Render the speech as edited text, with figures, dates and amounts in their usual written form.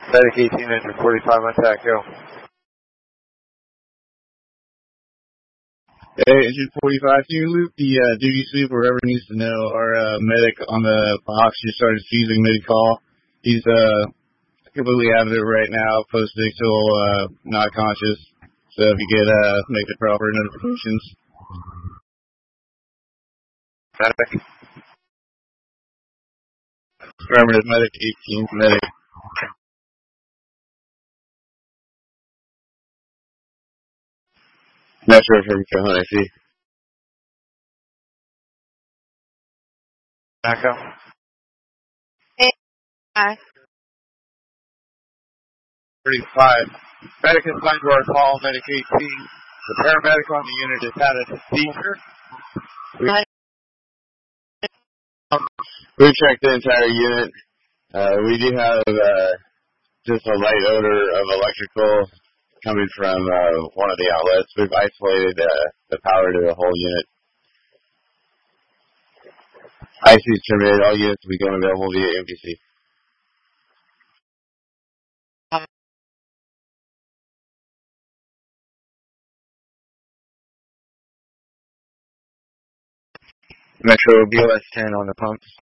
Medic 18, engine 45 on TAC, go. Hey, engine 45, can you loop the duty sweep wherever needs to know? Our medic on the box just started seizing mid-call. He's completely out of it right now, post-victal, not conscious. So if you could make the proper notifications. Medic. Remember, it's medic 18, medic. Not sure if I'm Cajon, I see. Echo. Hey, hi. 35. Medic is assigned to our call, medic 18. The paramedic on the unit has had a seizure. We checked the entire unit. We do have just a light odor of electrical coming from one of the outlets. We've isolated the power to the whole unit. IC is terminated. All units will be going available via MPC. Metro BOS 10 on the pumps.